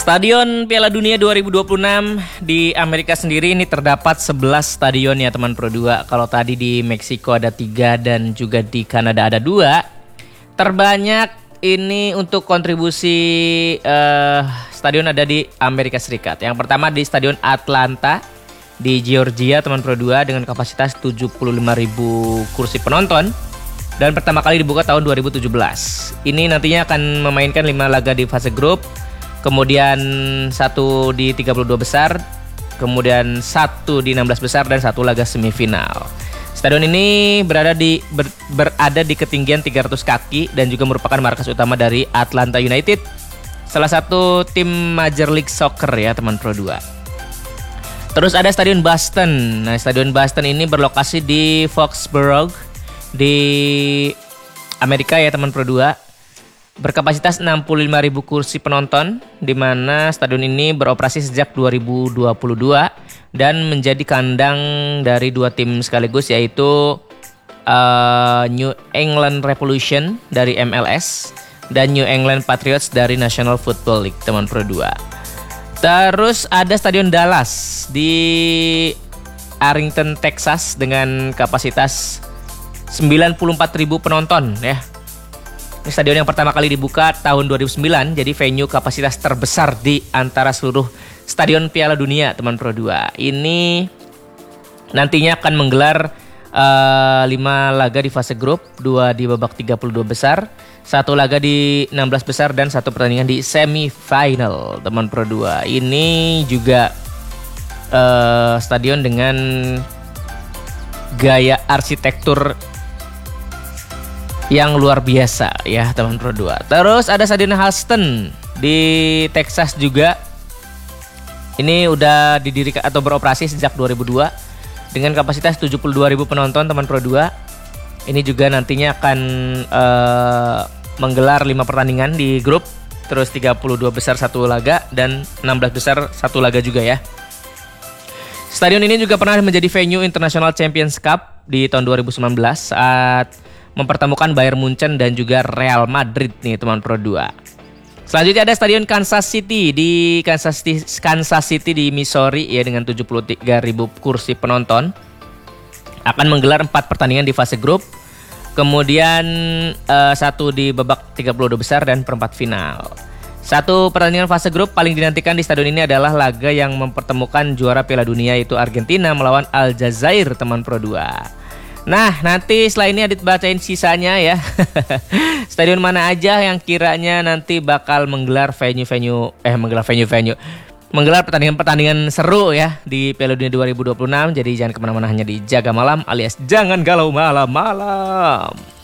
Stadion Piala Dunia 2026 di Amerika sendiri ini terdapat 11 stadion ya teman Pro 2. Kalau tadi di Meksiko ada 3 dan juga di Kanada ada 2. Terbanyak ini untuk kontribusi stadion ada di Amerika Serikat. Yang pertama di Stadion Atlanta di Georgia teman Pro 2 dengan kapasitas 75.000 kursi penonton. Dan pertama kali dibuka tahun 2017. Ini nantinya akan memainkan 5 laga di fase grup. Kemudian 1 di 32 besar, kemudian 1 di 16 besar dan 1 laga semifinal. Stadion ini berada di ketinggian 300 kaki dan juga merupakan markas utama dari Atlanta United, salah satu tim Major League Soccer ya teman Pro 2. Terus ada Stadion Boston. Nah, Stadion Boston ini berlokasi di Foxborough di Amerika ya teman Pro 2. Berkapasitas 65.000 kursi penonton, di mana stadion ini beroperasi sejak 2022 dan menjadi kandang dari 2 tim sekaligus, yaitu New England Revolution dari MLS dan New England Patriots dari National Football League teman Pro 2. Terus ada Stadion Dallas di Arlington, Texas dengan kapasitas 94.000 penonton ya. Ini stadion yang pertama kali dibuka tahun 2009, jadi venue kapasitas terbesar di antara seluruh stadion Piala Dunia teman Pro 2. Ini nantinya akan menggelar 5 laga di fase grup, 2 di babak 32 besar, 1 laga di 16 besar dan 1 pertandingan di semifinal teman Pro 2. Ini juga stadion dengan gaya arsitektur yang luar biasa ya teman Pro 2. Terus ada Stadion Houston di Texas juga. Ini udah didirikan atau beroperasi sejak 2002 dengan kapasitas 72.000 penonton teman Pro 2. Ini juga nantinya akan menggelar 5 pertandingan di grup, terus 32 besar 1 laga dan 16 besar 1 laga juga ya. Stadion ini juga pernah menjadi venue International Champions Cup di tahun 2019 saat mempertemukan Bayern Munchen dan juga Real Madrid nih teman Pro 2. Selanjutnya ada Stadion Kansas City di Kansas City di Missouri ya dengan 73.000 kursi penonton. Akan menggelar 4 pertandingan di fase grup. Kemudian 1 di babak 32 besar dan perempat final. 1 pertandingan fase grup paling dinantikan di stadion ini adalah laga yang mempertemukan juara Piala Dunia yaitu Argentina melawan Aljazair teman Pro 2. Nah, nanti setelah ini Adit bacain sisanya ya. Stadion mana aja yang kiranya nanti bakal menggelar menggelar pertandingan seru ya di Piala Dunia 2026. Jadi jangan kemana-mana, hanya di Jaga Malam alias jangan galau malam-malam.